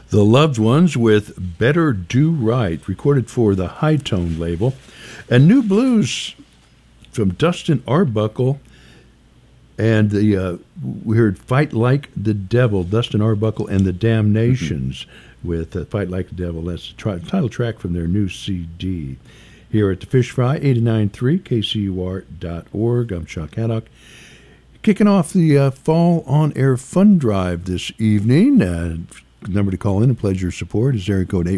The Loved Ones with Better Do Right, recorded for the High Tone label. And new blues from Dustin Arbuckle. And we heard Fight Like the Devil, Dustin Arbuckle and the Damnations with Fight Like the Devil. That's the title track from their new CD. Here at the Fish Fry, 89.3 KCUR.org. I'm Chuck Haddock. Kicking off the Fall On Air Fund Drive this evening. Number to call in and pledge your support is area code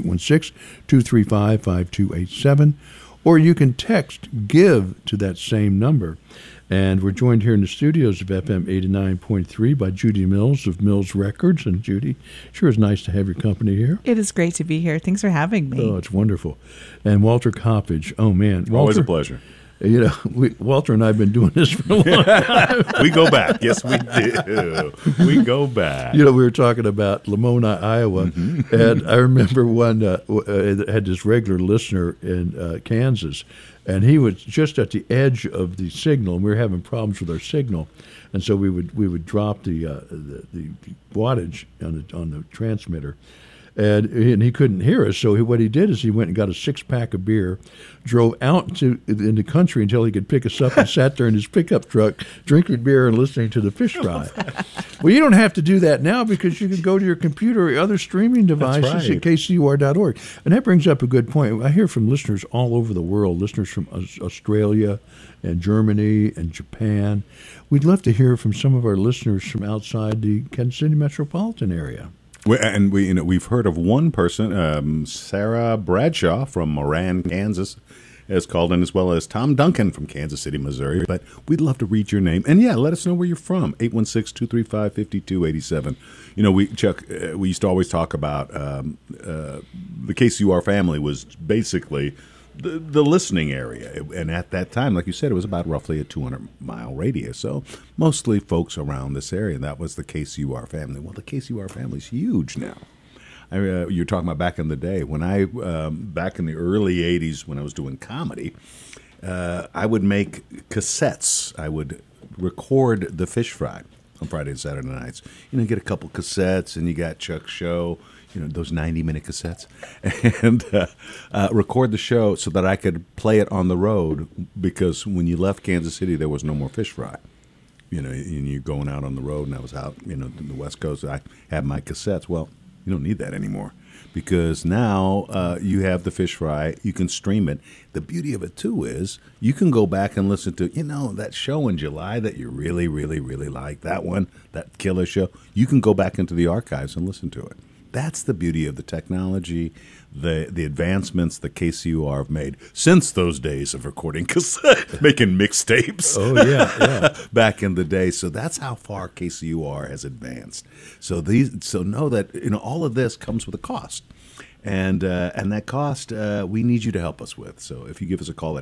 816-235-5287. Or you can text GIVE to that same number. And we're joined here in the studios of FM 89.3 by Judy Mills of Mills Records. And Judy, sure is nice to have your company here. It is great to be here. Thanks for having me. Oh, it's wonderful. And Walter Coppage. Oh, man. Walter, always a pleasure. You know, Walter and I have been doing this for a long time. We go back. Yes, we do. We go back. You know, we were talking about Lamoni, Iowa, and I remember one had this regular listener in Kansas, and he was just at the edge of the signal, and we were having problems with our signal, and so we would drop the wattage on the transmitter. And he couldn't hear us, so what he did is he went and got a 6-pack of beer, drove out in the country until he could pick us up, and sat there in his pickup truck drinking beer and listening to the Fish Fry. Well, you don't have to do that now because you can go to your computer or other streaming devices at KCUR.org. And that brings up a good point. I hear from listeners all over the world, listeners from Australia and Germany and Japan. We'd love to hear from some of our listeners from outside the Kansas City metropolitan area. We've heard of one person, Sarah Bradshaw from Moran, Kansas, has called in, as well as Tom Duncan from Kansas City, Missouri. But we'd love to read your name. And, let us know where you're from, 816-235-5287. You know, Chuck, we used to always talk about the KCUR family was basically the listening area. And at that time, like you said, it was about roughly a 200-mile radius. So mostly folks around this area, and that was the KCUR family. Well, the KCUR family is huge now. You're talking about back in the day. When back in the early 80s when I was doing comedy, I would make cassettes. I would record the Fish Fry on Friday and Saturday nights. You know, get a couple cassettes, and you got Chuck's show, you know, those 90-minute cassettes, and record the show so that I could play it on the road, because when you left Kansas City, there was no more Fish Fry. You know, and you're going out on the road, and I was out, you know, in the West Coast. I had my cassettes. Well, you don't need that anymore, because now you have the Fish Fry. You can stream it. The beauty of it, too, is you can go back and listen to, you know, that show in July that you really, really, really like, that one, that killer show. You can go back into the archives and listen to it. That's the beauty of the technology, the advancements that KCUR have made since those days of recording cassette, making mixtapes. Oh, yeah. Back in the day. So that's how far KCUR has advanced. So know that, you know, all of this comes with a cost. And that cost, we need you to help us with. So if you give us a call at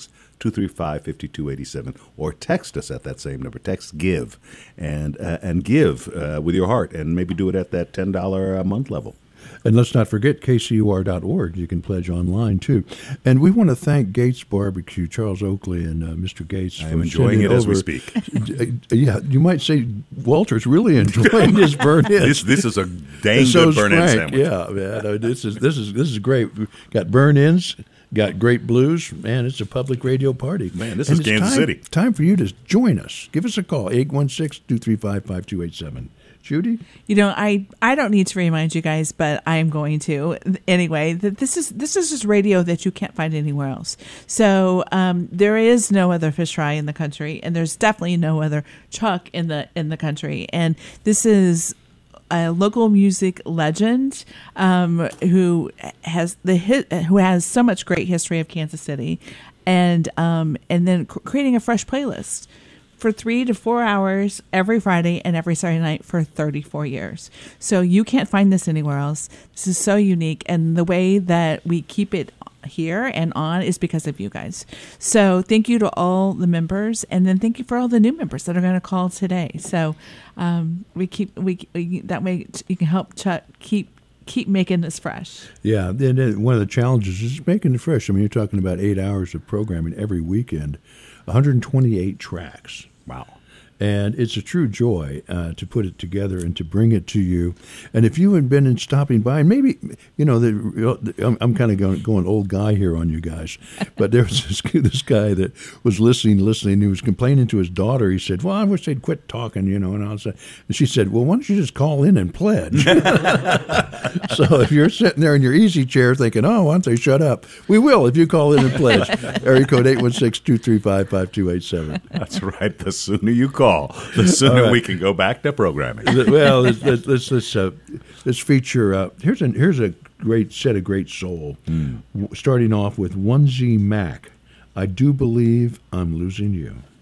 816-235-5287 or text us at that same number, text GIVE, and give with your heart, and maybe do it at that $10 a month level. And let's not forget KCUR.org. You can pledge online, too. And we want to thank Gates Barbecue, Charles Oakley and Mr. Gates. I'm enjoying it as we speak. Yeah, you might say Walter's really enjoying his burn-ins. This is a dang good burn-in sandwich. Yeah, man, this is great. We've got burn-ins, got great blues. Man, it's a public radio party. Man, this is Kansas City. Time for you to join us. Give us a call, 816-235-5287. Judy? You know, I don't need to remind you guys, but I am going to anyway. That this is just radio that you can't find anywhere else. So there is no other Fish Fry in the country, and there's definitely no other Chuck in the country. And this is a local music legend who has so much great history of Kansas City, and then creating a fresh playlist for 3 to 4 hours every Friday and every Saturday night for 34 years. So you can't find this anywhere else. This is so unique. And the way that we keep it here and on is because of you guys. So thank you to all the members. And then thank you for all the new members that are going to call today. So we that way you can help Chuck keep making this fresh. Yeah. And one of the challenges is making it fresh. I mean, you're talking about 8 hours of programming every weekend. 128 tracks. Wow. And it's a true joy to put it together and to bring it to you. And if you had been in stopping by, and maybe, I'm kind of going old guy here on you guys, but there was this guy that was listening. He was complaining to his daughter. He said, well, I wish they'd quit talking, and she said, well, why don't you just call in and pledge? So if you're sitting there in your easy chair thinking, oh, why don't they shut up? We will if you call in and pledge. Area code 816-235-5287. That's right. The sooner you call, the sooner we can go back to programming. Well, let's feature. Here's a great set of great soul. Starting off with 1Z Mac. I do believe I'm losing you.